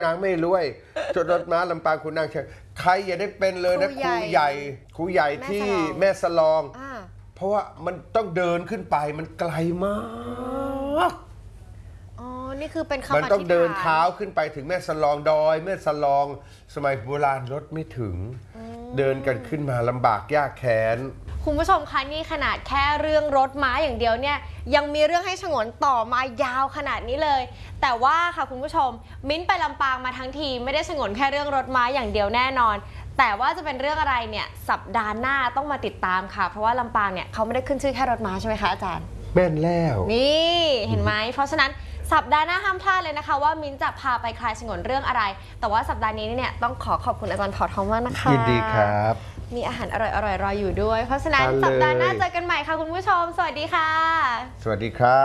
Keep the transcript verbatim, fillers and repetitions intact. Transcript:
นางไม่รวยจดรถม้าลำปางคุณนางเชิญใครอย่าได้เป็นเลยนะครูใหญ่ครูใหญ่ที่แม่สลองเพราะว่ามันต้องเดินขึ้นไปมันไกลมากอ๋อนี่คือเป็นคำอธิษฐานมันต้องเดินเท้าขึ้นไปถึงแม่สลองดอยแม่สลองสมัยโบราณรถไม่ถึงเดินกันขึ้นมาลำบากยากแค้นคุณผู้ชมคะนี่ขนาดแค่เรื่องรถม้าอย่างเดียวเนี่ยยังมีเรื่องให้ฉงนต่อมายาวขนาดนี้เลยแต่ว่าค่ะคุณผู้ชมมิ้นไปลำปางมาทั้งทีไม่ได้ฉงนแค่เรื่องรถม้าอย่างเดียวแน่นอนแต่ว่าจะเป็นเรื่องอะไรเนี่ยสัปดาห์หน้าต้องมาติดตามค่ะเพราะว่าลำปางเนี่ยเขาไม่ได้ขึ้นชื่อแค่รถม้าใช่ไหมคะอาจารย์แม่นแล้วนี่เห็นไหมเพราะฉะนั้นสัปดาห์หน้าห้ามพลาดเลยนะคะว่ามิ้นจะพาไปคลายฉงนเรื่องอะไรแต่ว่าสัปดาห์นี้เนี่ยต้องขอขอบคุณอาจารย์เผ่าทองมากนะคะยินดีครับมีอาหารอร่อยๆรออยู่ด้วยเพราะฉะนั้นสัปดาห์หน้าเจอกันใหม่ค่ะคุณผู้ชมสวัสดีค่ะสวัสดีครับ